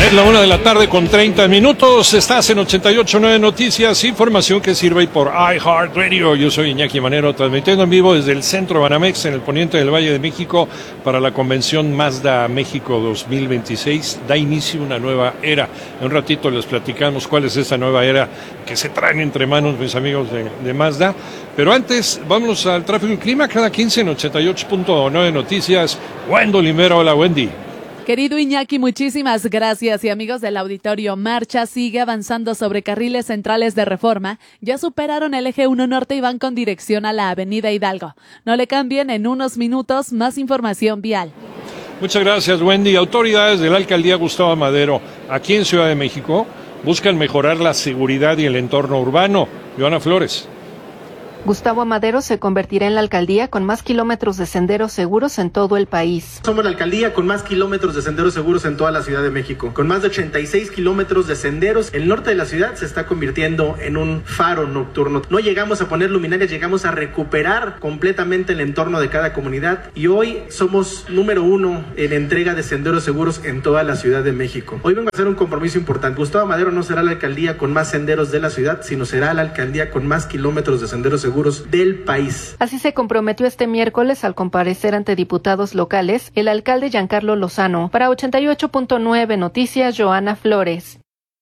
Es la 1:30 p.m. Estás en 88.9 Noticias, información que sirve por iHeartRadio. Yo soy Iñaki Manero, transmitiendo en vivo desde el centro Banamex, en el poniente del Valle de México, para la convención Mazda México 2026. Da inicio una nueva era. En un ratito les platicamos cuál es esta nueva era que se traen entre manos mis amigos de Mazda. Pero antes, vámonos al tráfico y clima, cada 15 en 88.9 Noticias. Wendell Limero, hola Wendy. Querido Iñaki, muchísimas gracias. Y amigos del auditorio, marcha sigue avanzando sobre carriles centrales de Reforma. Ya superaron el eje 1 norte y van con dirección a la avenida Hidalgo. No le cambien, en unos minutos más información vial. Muchas gracias, Wendy. Autoridades de la alcaldía Gustavo Madero, aquí en Ciudad de México, buscan mejorar la seguridad y el entorno urbano. Joana Flores. Gustavo Madero se convertirá en la alcaldía con más kilómetros de senderos seguros en todo el país. Somos la alcaldía con más kilómetros de senderos seguros en toda la Ciudad de México. Con más de 86 kilómetros de senderos, el norte de la ciudad se está convirtiendo en un faro nocturno. No llegamos a poner luminarias, llegamos a recuperar completamente el entorno de cada comunidad. Y hoy somos número 1 en entrega de senderos seguros en toda la Ciudad de México. Hoy vengo a hacer un compromiso importante. Gustavo Madero no será la alcaldía con más senderos de la ciudad, sino será la alcaldía con más kilómetros de senderos seguros del país. Así se comprometió este miércoles al comparecer ante diputados locales el alcalde Giancarlo Lozano. Para 88.9 Noticias, Joana Flores.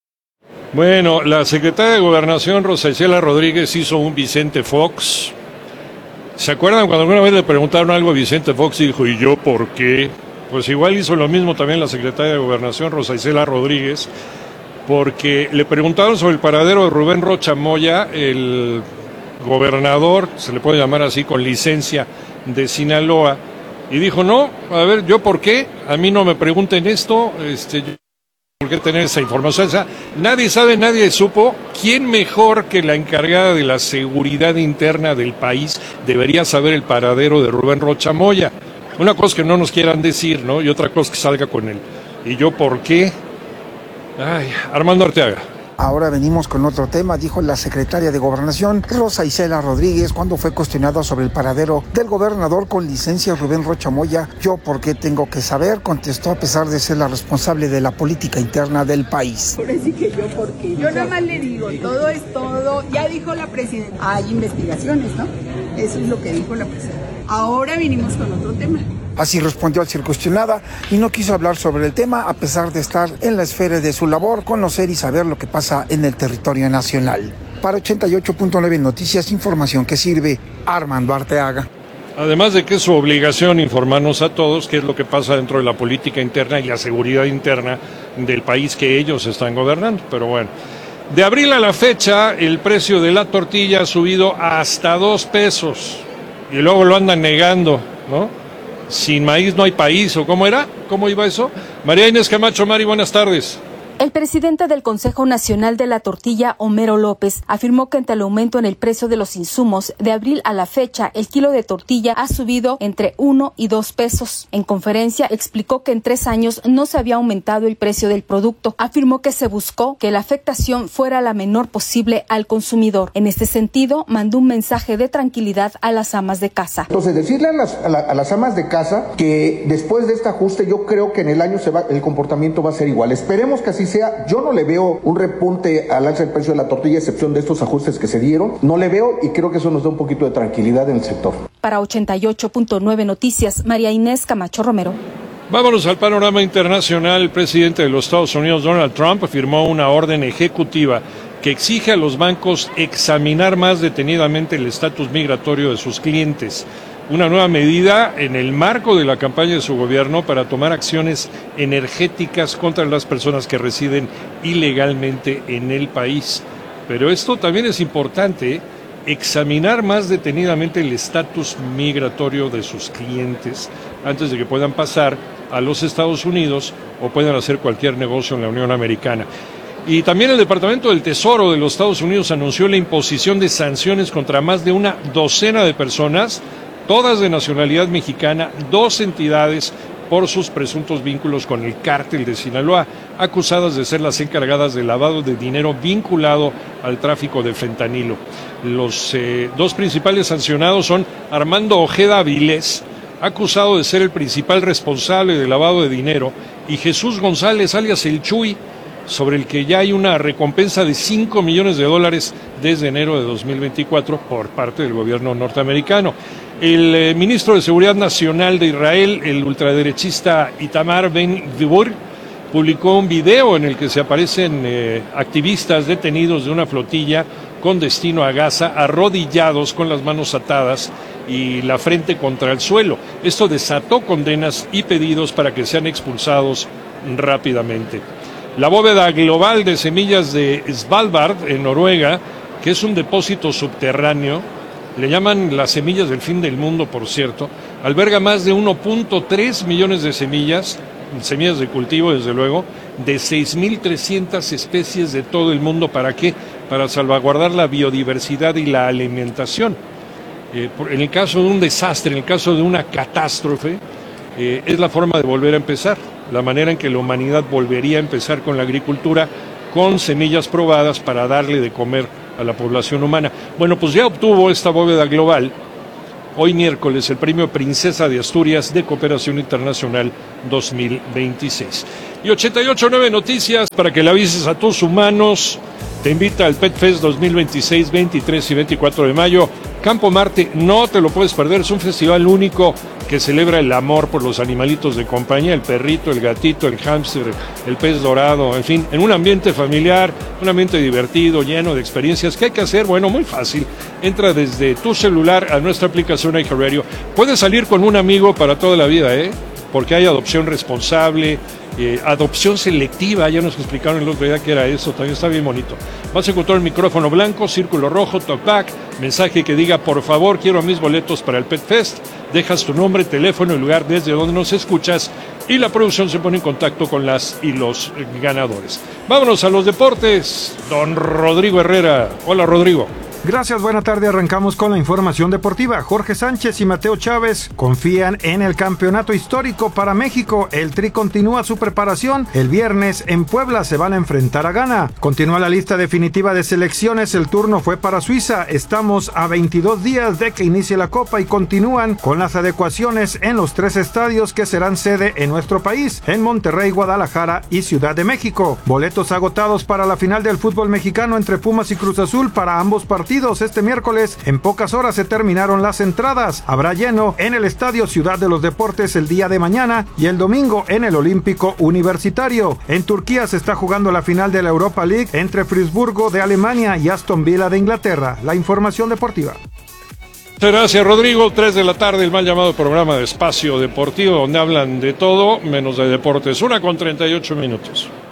Bueno, la secretaria de Gobernación, Rosa Isela Rodríguez, hizo un Vicente Fox. ¿Se acuerdan cuando alguna vez le preguntaron algo a Vicente Fox y dijo, ¿y yo por qué? Pues igual hizo lo mismo también la secretaria de Gobernación, Rosa Isela Rodríguez, porque le preguntaron sobre el paradero de Rubén Rocha Moya, el gobernador, se le puede llamar así, con licencia de Sinaloa, y dijo, no, a ver, ¿yo por qué? A mí no me pregunten esto, ¿por qué tener esa información? O sea, nadie sabe, nadie supo. ¿Quién mejor que la encargada de la seguridad interna del país debería saber el paradero de Rubén Rocha Moya? Una cosa que no nos quieran decir, ¿no? Y otra cosa que salga con él. ¿Y yo por qué? Ay, Armando Arteaga. Ahora venimos con otro tema, dijo la secretaria de Gobernación, Rosa Isela Rodríguez, cuando fue cuestionada sobre el paradero del gobernador con licencia Rubén Rocha Moya. ¿Yo por qué tengo que saber?, contestó, a pesar de ser la responsable de la política interna del país. Ahora sí que yo por qué. Yo nada más le digo, todo es todo. Ya dijo la presidenta, hay investigaciones, ¿no? Eso es lo que dijo la presidenta. Ahora vinimos con otro tema. Así respondió al ser cuestionada y no quiso hablar sobre el tema, a pesar de estar en la esfera de su labor, conocer y saber lo que pasa en el territorio nacional. Para 88.9 Noticias, información que sirve, Armando Arteaga. Además de que es su obligación informarnos a todos qué es lo que pasa dentro de la política interna y la seguridad interna del país que ellos están gobernando. Pero bueno, de abril a la fecha, el precio de la tortilla ha subido hasta 2 pesos. Y luego lo andan negando, ¿no? Sin maíz no hay país, ¿o cómo era? ¿Cómo iba eso? María Inés Camacho. Mari, buenas tardes. El presidente del Consejo Nacional de la Tortilla, Homero López, afirmó que ante el aumento en el precio de los insumos, de abril a la fecha, el kilo de tortilla ha subido entre 1 y 2 pesos. En conferencia, explicó que en 3 años no se había aumentado el precio del producto. Afirmó que se buscó que la afectación fuera la menor posible al consumidor. En este sentido, mandó un mensaje de tranquilidad a las amas de casa. Entonces, decirle a las amas de casa que después de este ajuste, yo creo que en el año el comportamiento va a ser igual. Esperemos que así sea. Yo no le veo un repunte al alza del precio de la tortilla, a excepción de estos ajustes que se dieron. No le veo, y creo que eso nos da un poquito de tranquilidad en el sector. Para 88.9 Noticias, María Inés Camacho Romero. Vámonos al panorama internacional. El presidente de los Estados Unidos, Donald Trump, firmó una orden ejecutiva que exige a los bancos examinar más detenidamente el estatus migratorio de sus clientes. Una nueva medida en el marco de la campaña de su gobierno para tomar acciones energéticas contra las personas que residen ilegalmente en el país. Pero esto también es importante, examinar más detenidamente el estatus migratorio de sus clientes antes de que puedan pasar a los Estados Unidos o puedan hacer cualquier negocio en la Unión Americana. Y también el Departamento del Tesoro de los Estados Unidos anunció la imposición de sanciones contra más de una docena de personas, todas de nacionalidad mexicana, 2 entidades por sus presuntos vínculos con el cártel de Sinaloa, acusadas de ser las encargadas del lavado de dinero vinculado al tráfico de fentanilo. Los 2 principales sancionados son Armando Ojeda Avilés, acusado de ser el principal responsable del lavado de dinero, y Jesús González, alias el Chuy, sobre el que ya hay una recompensa de $5 millones desde enero de 2024 por parte del gobierno norteamericano. El ministro de Seguridad Nacional de Israel, el ultraderechista Itamar Ben-Gvir, publicó un video en el que se aparecen activistas detenidos de una flotilla con destino a Gaza, arrodillados con las manos atadas y la frente contra el suelo. Esto desató condenas y pedidos para que sean expulsados rápidamente. La bóveda global de semillas de Svalbard, en Noruega, que es un depósito subterráneo, le llaman las semillas del fin del mundo, por cierto, alberga más de 1.3 millones de semillas de cultivo, desde luego, de 6.300 especies de todo el mundo. ¿Para qué? Para salvaguardar la biodiversidad y la alimentación. En el caso de un desastre, en el caso de una catástrofe, es la forma de volver a empezar, la manera en que la humanidad volvería a empezar con la agricultura, con semillas probadas para darle de comer a la población humana. Bueno, pues ya obtuvo esta bóveda global, hoy miércoles, el premio Princesa de Asturias de Cooperación Internacional 2026. Y 88.9 Noticias, para que le avises a tus humanos, te invita al Pet Fest 2026, 23 y 24 de mayo. Campo Marte, no te lo puedes perder, es un festival único que celebra el amor por los animalitos de compañía, el perrito, el gatito, el hámster, el pez dorado, en fin, en un ambiente familiar, un ambiente divertido, lleno de experiencias. ¿Qué hay que hacer? Bueno, muy fácil. Entra desde tu celular a nuestra aplicación iHeartRadio. Puedes salir con un amigo para toda la vida, porque hay adopción responsable, adopción selectiva, ya nos explicaron el otro día que era eso, también está bien bonito. Vas a encontrar el micrófono blanco, círculo rojo, talkback, mensaje que diga, por favor, quiero mis boletos para el Pet Fest, dejas tu nombre, teléfono y lugar desde donde nos escuchas, y la producción se pone en contacto con las y los ganadores. Vámonos a los deportes, don Rodrigo Herrera. Hola, Rodrigo. Gracias, buena tarde. Arrancamos con la información deportiva. Jorge Sánchez y Mateo Chávez confían en el campeonato histórico para México. El Tri continúa su preparación. El viernes en Puebla se van a enfrentar a Ghana. Continúa la lista definitiva de selecciones. El turno fue para Suiza. Estamos a 22 días de que inicie la Copa y continúan con las adecuaciones en los 3 estadios que serán sede en nuestro país, en Monterrey, Guadalajara y Ciudad de México. Boletos agotados para la final del fútbol mexicano entre Pumas y Cruz Azul para ambos partidos. Este miércoles, en pocas horas se terminaron las entradas. Habrá lleno en el Estadio Ciudad de los Deportes el día de mañana y el domingo en el Olímpico Universitario. En Turquía se está jugando la final de la Europa League entre Friburgo de Alemania y Aston Villa de Inglaterra. La información deportiva. Muchas gracias, Rodrigo. 3 de la tarde, el mal llamado programa de Espacio Deportivo, donde hablan de todo menos de deportes. 1:38 minutos.